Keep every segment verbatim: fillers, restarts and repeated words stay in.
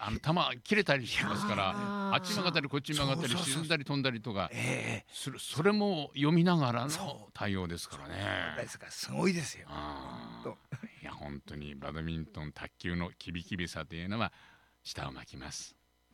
あの球切れたりしますからあっち曲がったりこっち曲がったりそうそうそう沈んだり飛んだりとか、 ええそれ、それも読みながらのそう対応ですからね。 ですからすごいですよ。 あほんとーいや本当にバドミントン卓球のキビキビさというのは舌を巻きます。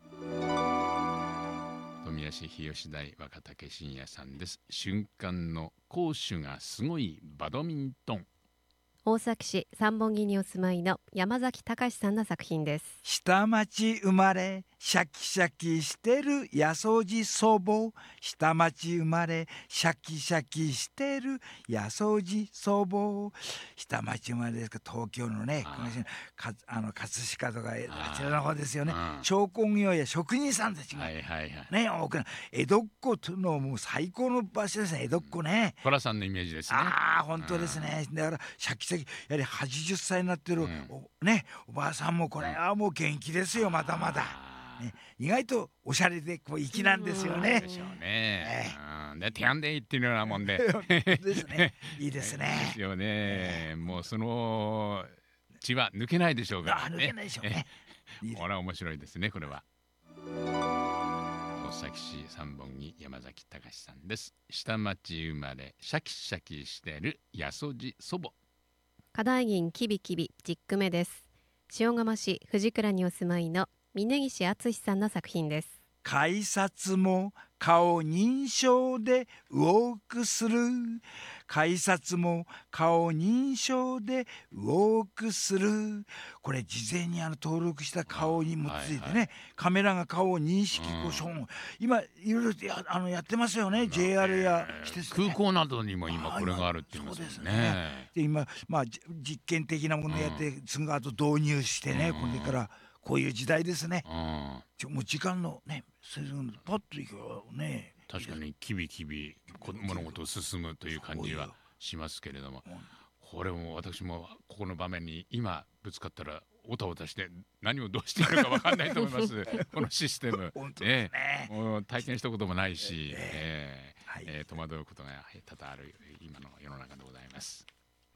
富谷市日吉大若竹真也さんです。瞬間の攻守がすごいバドミントン。 大崎市三本木にお住まいの山崎隆さんの作品です。 下町生まれシャキシャキしてるやそじそぼ下町生まれシャキシャキしてるやそじそぼ下町生まれですか東京のねあーこの辺かあの葛飾とかーあちらの方ですよねうん商工業や職人さんたちがはいはいはい。 ね多くな江戸っ子とのもう最高の場所ですね江戸っ子ね。 トラさんのイメージですね。 ああ本当ですね。だからシャキシャキやはりはちじゅっさいになってる、 うんおねおばあさんもこれはもう元気ですよまだまだ、 あーね、意外とおしゃれでこう粋なんですよねで。しょうね。うんで手やんでいってるようなもんで。 ですね。いいですでねす。よね。もうその血は抜けないでしょうからね。 あ抜けないでしょうね。いいですこれは面白いですねこれは。大崎市三本木山崎隆さんです。下町生まれシャキシャキしてるやそじそぼ。 課題銀キビキビじゅっ句目です。塩釜市藤倉にお住まいの峯岸敦さんの作品です。 改札も顔認証でウォークする改札も顔認証でウォークするこれ事前にあの登録した顔にもついてね、 はいはいカメラが顔を認識うんこうション今いろいろやあのやってますよね ジェイアール やえー施設で空ね港などにも今あーこれがあるって言いますもんそうですねね。で今まあじ実験的なものやって、その後導入してね、 うんこれからこういう時代ですね。 うんちょもう時間のねそれパッといけばね確かにキビキビこ物事を進むという感じはしますけれども、これも私もここの場面に今ぶつかったらおたおたして何をどうしているのか分かんないと思いますこのシステム。 本当ですね。 ええもう体験したこともないし、ええはいええ戸惑うことが多々ある今の世の中でございます。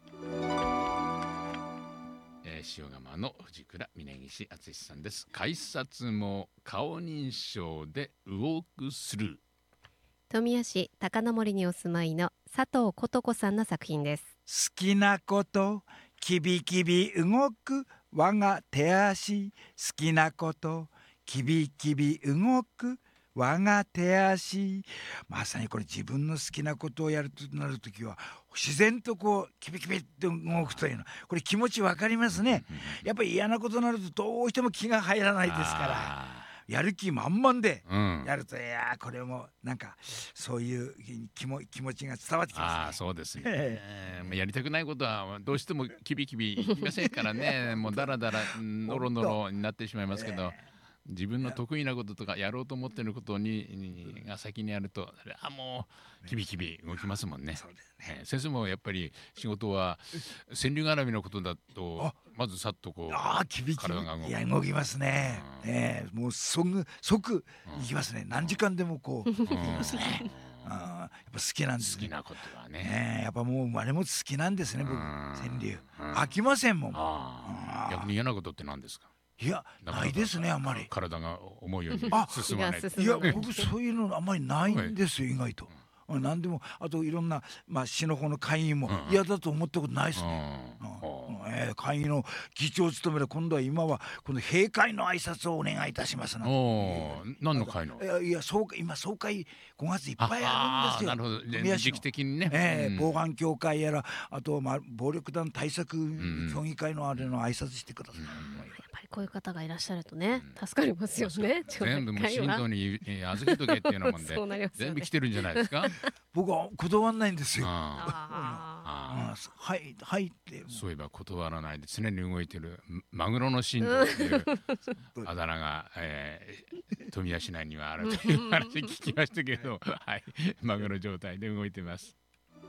えー塩釜の藤倉峯岸敦さんです。改札も顔認証でウォークスルー。 富谷市高野森にお住まいの佐藤琴子さんの作品です。 好きなことキビキビ動く我が手足好きなことキビキビ動く我が手足まさにこれ自分の好きなことをやるとなるときは自然とこうキビキビって動くというのこれ気持ちわかりますね。やっぱり嫌なことになるとどうしても気が入らないですからあやる気満々でーうんやるといやーこれもなんかそういう気も気持ちが伝わってきああますね。 そうですね、 ええーもうやりたくないことはどうしてもキビキビいきませんからねもうダラダラうんノロノロになってしまいますけど、自分の得意なこととかやろうと思っていることににが先にやるとあもうキビキビ動きますもんね。 そうだよね。 えー先生もやっぱり仕事は川柳絡みのことだとあまずさっとこうああキビキビ体が動くいや動きますね。 うんええもう即即行きますね。何時間でもこう行きますね。 うんああやっぱ好きなんですね。 好きなことはね。 ねえやっぱもうあれも好きなんですね僕うん川柳うん飽きませんもん。 あああー逆に嫌なことって何ですか。 いやなかなかないですねあんまり。 体が思うようにあ進まない。 気が進いや僕そういうのあんまりないんですよ意外と。 うん何でもあといろんなまあ市の方の会議もうん嫌だと思ったことないですね。 うんうんえー会議の議長を務める今度は今はこの閉会の挨拶をお願いいたしますなおお何の会のいやいや総会今総会ごがついっぱいあるんですよ。 なるほど富谷市の時期的にね。 ええうん防犯協会やらあとまあ暴力団対策ん協議会のあれの挨拶してください。 やっぱりこういう方がいらっしゃるとね、助かりますよね。 全部もう町内会は振動にえー預けとけっていうようなもんでそうなりますよね全部来てるんじゃないですか。 僕は断んないんですよ。 あああうんはいはいってそういえば断らないで常に動いてるマグロの神道っていうあだ名が、えー、富谷市内にはあるという話聞きましたけど、はい、マグロ状態で動いてます。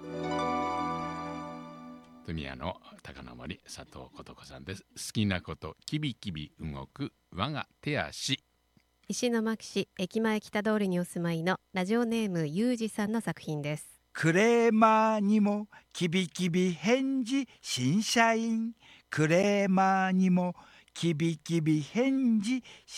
富谷の高野森佐藤琴子さんです。好きなことキビキビ動く我が手足。 石巻市駅前北通りにお住まいのラジオネームゆうじさんの作品です。 クレーマーにもキビキビ返事新社員クレーマーにもキビキビ返事